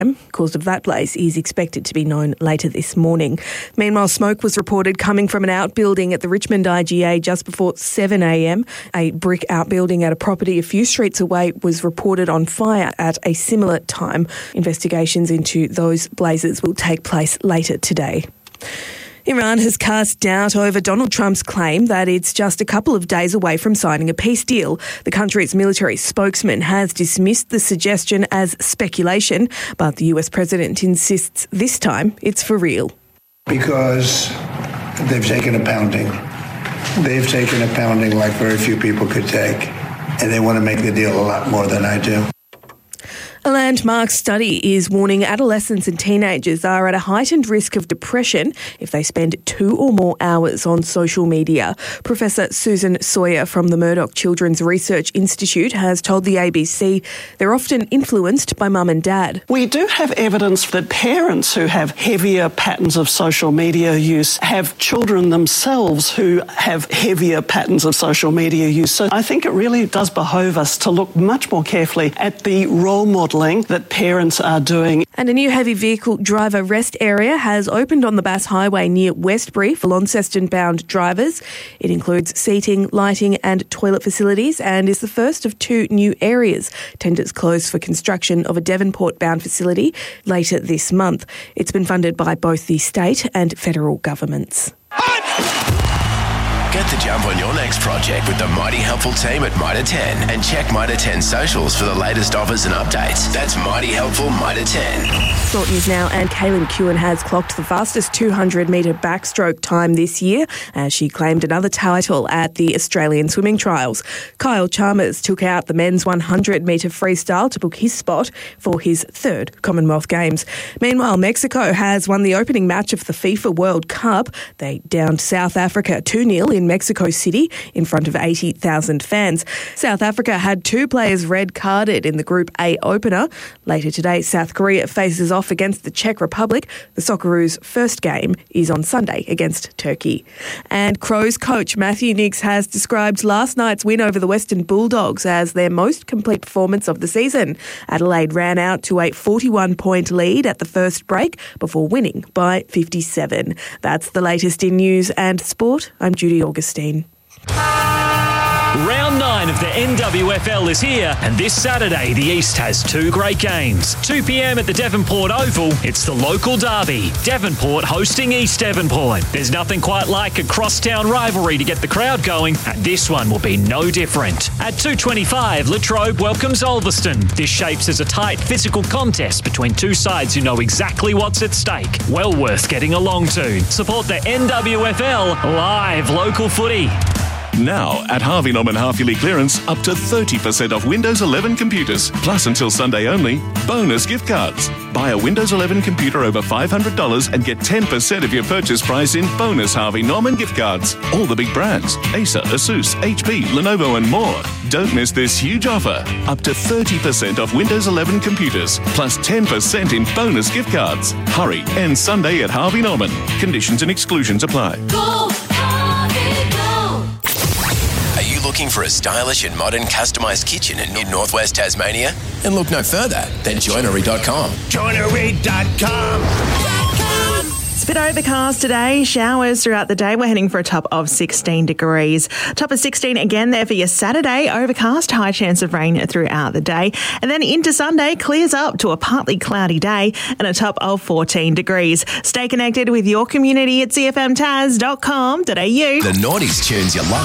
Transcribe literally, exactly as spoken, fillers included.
Cause of that blaze is expected to be known later this morning. Meanwhile, smoke was reported coming from an outbuilding at the Richmond I G A just before seven a m. A brick outbuilding at a property a few streets away was reported on fire at a similar time. Investigations into those blazes will take place later today. Iran has cast doubt over Donald Trump's claim that it's just a couple of days away from signing a peace deal. The country's military spokesman has dismissed the suggestion as speculation, but the U S president insists this time it's for real. Because they've taken a pounding. They've taken a pounding like very few people could take, and they want to make the deal a lot more than I do. A landmark study is warning adolescents and teenagers are at a heightened risk of depression if they spend two or more hours on social media. Professor Susan Sawyer from the Murdoch Children's Research Institute has told the A B C they're often influenced by mum and dad. We do have evidence that parents who have heavier patterns of social media use have children themselves who have heavier patterns of social media use. So I think it really does behove us to look much more carefully at the role model that parents are doing. And a new heavy vehicle driver rest area has opened on the Bass Highway near Westbury for Launceston-bound drivers. It includes seating, lighting and toilet facilities and is the first of two new areas. Tenders close for construction of a Devonport-bound facility later this month. It's been funded by both the state and federal governments. Get the jump on your next project with the Mighty Helpful team at Mitre ten and check Mitre ten socials for the latest offers and updates. That's Mighty Helpful Mitre ten. Sport News now, and Kaylin Kewen has clocked the fastest two hundred metre backstroke time this year as she claimed another title at the Australian Swimming Trials. Kyle Chalmers took out the men's one hundred metre freestyle to book his spot for his third Commonwealth Games. Meanwhile, Mexico has won the opening match of the FIFA World Cup. They downed South Africa two nil in Mexico City in front of eighty thousand fans. South Africa had two players red-carded in the Group A opener. Later today, South Korea faces off against the Czech Republic. The Socceroos' first game is on Sunday against Turkey. And Crows coach Matthew Nicks has described last night's win over the Western Bulldogs as their most complete performance of the season. Adelaide ran out to a forty-one point lead at the first break before winning by fifty-seven. That's the latest in news and sport. I'm Judy Augustine. Round nine of the N W F L is here, and this Saturday the East has two great games. two p m at the Devonport Oval, it's the local derby. Devonport hosting East Devonport. There's nothing quite like a crosstown rivalry to get the crowd going, and this one will be no different. At two twenty-five, Latrobe welcomes Ulverston. This shapes as a tight physical contest between two sides who know exactly what's at stake. Well worth getting along to. Support the N W F L live local footy. Now, at Harvey Norman half-yearly clearance, up to thirty percent off Windows eleven computers. Plus, until Sunday only, bonus gift cards. Buy a Windows eleven computer over five hundred dollars and get ten percent of your purchase price in bonus Harvey Norman gift cards. All the big brands, Acer, Asus, H P, Lenovo and more. Don't miss this huge offer. Up to thirty percent off Windows eleven computers, plus ten percent in bonus gift cards. Hurry, end Sunday at Harvey Norman. Conditions and exclusions apply. Go, Harvey, go! Are you looking for a stylish and modern customised kitchen in mid-northwest Tasmania? And look no further than joinery dot com. joinery dot com. It's a bit overcast today. Showers throughout the day. We're heading for a top of sixteen degrees. Top of sixteen again there for your Saturday. Overcast, high chance of rain throughout the day. And then into Sunday, clears up to a partly cloudy day and a top of fourteen degrees. Stay connected with your community at c f m tas dot com dot a u. The Naughties tunes you love.